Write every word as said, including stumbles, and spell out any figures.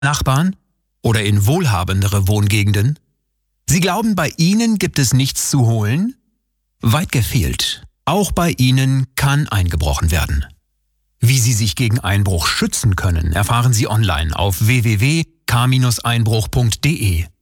Nachbarn oder in wohlhabendere Wohngegenden? Sie glauben, bei Ihnen gibt es nichts zu holen? Weit gefehlt. Auch bei Ihnen kann eingebrochen werden. Wie Sie sich gegen Einbruch schützen können, erfahren Sie online auf w w w punkt k einbruch punkt d e.